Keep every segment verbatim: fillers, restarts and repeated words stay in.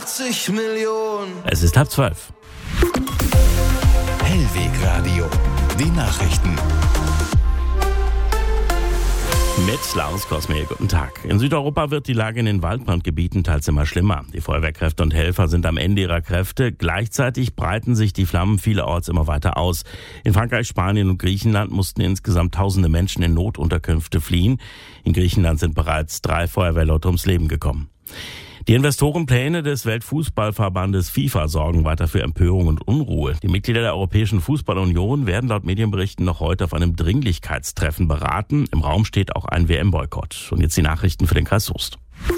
achtzig Millionen. Es ist halb zwölf. Hellweg Radio. Die Nachrichten. Mit Lars Kosmehl, guten Tag. In Südeuropa wird die Lage in den Waldbrandgebieten teils immer schlimmer. Die Feuerwehrkräfte und Helfer sind am Ende ihrer Kräfte. Gleichzeitig breiten sich die Flammen vielerorts immer weiter aus. In Frankreich, Spanien und Griechenland mussten insgesamt tausende Menschen in Notunterkünfte fliehen. In Griechenland sind bereits drei Feuerwehrleute ums Leben gekommen. Die Investorenpläne des Weltfußballverbandes FIFA sorgen weiter für Empörung und Unruhe. Die Mitglieder der Europäischen Fußballunion werden laut Medienberichten noch heute auf einem Dringlichkeitstreffen beraten. Im Raum steht auch ein W M-Boykott. Und jetzt die Nachrichten für den Kreis Soest.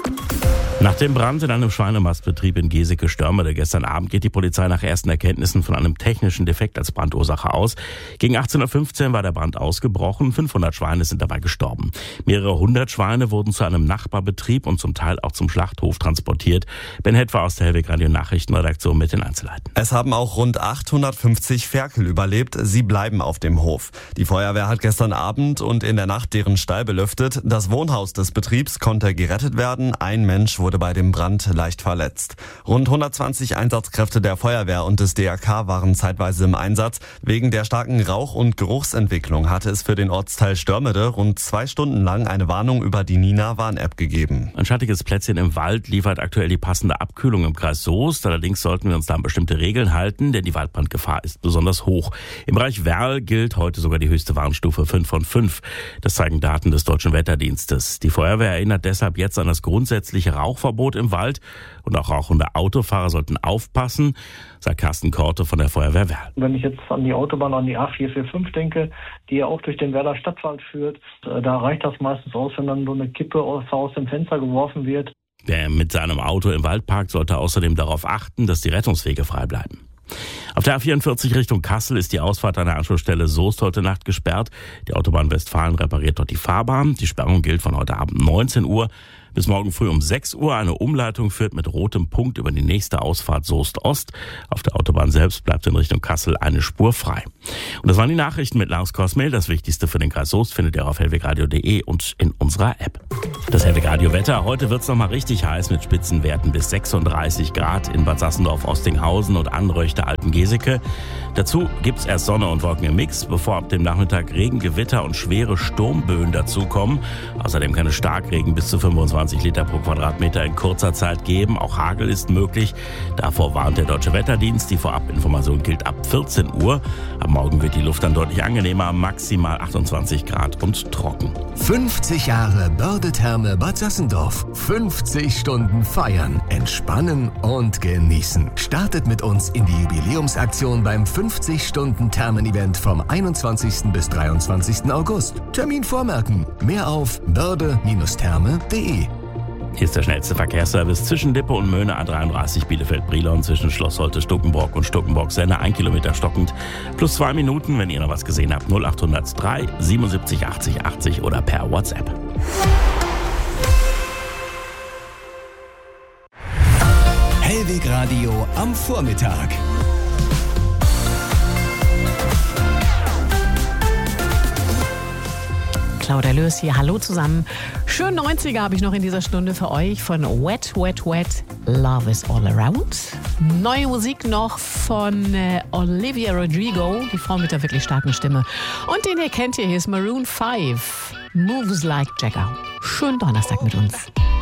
Nach dem Brand in einem Schweinemastbetrieb in Geseke-Störmede gestern Abend geht die Polizei nach ersten Erkenntnissen von einem technischen Defekt als Brandursache aus. Gegen achtzehn Uhr fünfzehn war der Brand ausgebrochen. fünfhundert Schweine sind dabei gestorben. Mehrere hundert Schweine wurden zu einem Nachbarbetrieb und zum Teil auch zum Schlachthof transportiert. Ben Hetwer aus der Hellweg Radio Nachrichtenredaktion mit den Einzelheiten. Es haben auch rund achthundertfünfzig Ferkel überlebt. Sie bleiben auf dem Hof. Die Feuerwehr hat gestern Abend und in der Nacht deren Stall belüftet. Das Wohnhaus des Betriebs konnte gerettet werden. Ein Mensch wurde bei dem Brand leicht verletzt. Rund hundertzwanzig Einsatzkräfte der Feuerwehr und des D R K waren zeitweise im Einsatz. Wegen der starken Rauch- und Geruchsentwicklung hatte es für den Ortsteil Störmede rund zwei Stunden lang eine Warnung über die Nina-Warn-App gegeben. Ein schattiges Plätzchen im Wald liefert aktuell die passende Abkühlung im Kreis Soest. Allerdings sollten wir uns da an bestimmte Regeln halten, denn die Waldbrandgefahr ist besonders hoch. Im Bereich Werl gilt heute sogar die höchste Warnstufe fünf von fünf. Das zeigen Daten des Deutschen Wetterdienstes. Die Feuerwehr erinnert deshalb jetzt an das grundsätzliche Rauchverbot im Wald und auch rauchende Autofahrer sollten aufpassen, sagt Carsten Korte von der Feuerwehr Werl. Wenn ich jetzt an die Autobahn, an die A vier vier fünf denke, die ja auch durch den Werler Stadtwald führt, da reicht das meistens aus, wenn dann so eine Kippe aus, aus dem Fenster geworfen wird. Wer mit seinem Auto im Wald parkt, sollte außerdem darauf achten, dass die Rettungswege frei bleiben. Auf der A vierundvierzig Richtung Kassel ist die Ausfahrt an der Anschlussstelle Soest heute Nacht gesperrt. Die Autobahn Westfalen repariert dort die Fahrbahn. Die Sperrung gilt von heute Abend neunzehn Uhr bis morgen früh um sechs Uhr. Eine Umleitung führt mit rotem Punkt über die nächste Ausfahrt Soest-Ost. Auf der Autobahn selbst bleibt in Richtung Kassel eine Spur frei. Und das waren die Nachrichten mit Lars Kosmehl. Das Wichtigste für den Kreis Soest findet ihr auf hellwegradio punkt de und in unserer App. Das Hellweg Radio Wetter. Heute wird's noch mal richtig heiß mit Spitzenwerten bis sechsunddreißig Grad in Bad Sassendorf, Ostinghausen und Anröchte, Altengeseke. Dazu gibt's erst Sonne und Wolken im Mix, bevor ab dem Nachmittag Regen, Gewitter und schwere Sturmböen dazukommen. Außerdem kann es Starkregen bis zu fünfundzwanzig Liter pro Quadratmeter in kurzer Zeit geben. Auch Hagel ist möglich. Davor warnt der Deutsche Wetterdienst. Die Vorabinformation gilt ab vierzehn Uhr. Am Morgen wird die Luft dann deutlich angenehmer, maximal achtundzwanzig Grad und trocken. fünfzig Jahre Börde-Therme Bad Sassendorf. fünfzig Stunden feiern, entspannen und genießen. Startet mit uns in die Jubiläumsaktion beim fünfzig-Stunden-Thermen-Event vom einundzwanzigsten bis dreiundzwanzigsten August. Termin vormerken. Mehr auf börde Therme punkt de. Hier ist der schnellste Verkehrsservice zwischen Lippe und Möhne A dreiunddreißig Bielefeld-Brilon, zwischen Schloss Holte-Stuckenbrock und Stuckenbrock-Senne, ein Kilometer stockend, plus zwei Minuten, wenn ihr noch was gesehen habt, null acht null drei siebenundsiebzig achtzig achtzig oder per WhatsApp. Hellweg Radio am Vormittag. Claudia Lös hier, hallo zusammen. Schön neunziger habe ich noch in dieser Stunde für euch von Wet, Wet, Wet, Love is All Around. Neue Musik noch von äh, Olivia Rodrigo, die Frau mit der wirklich starken Stimme. Und den ihr kennt ihr, hier ist Maroon five, Moves Like Jagger. Schönen Donnerstag mit uns.